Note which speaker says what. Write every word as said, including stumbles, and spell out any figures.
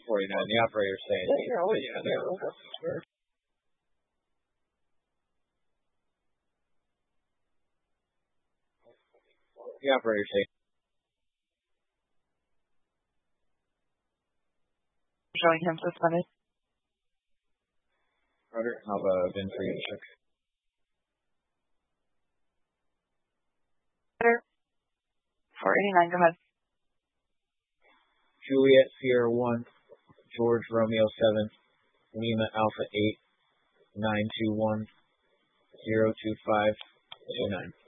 Speaker 1: forty-nine. The operator's saying. Yeah, they're The operator's saying.
Speaker 2: Showing him suspended.
Speaker 1: Roger, I'll uh, been for you to check.
Speaker 2: four eighty-nine, go ahead.
Speaker 1: Juliet Sierra one, George Romeo seven, Lima Alpha eight, nine two one, zero two five two nine.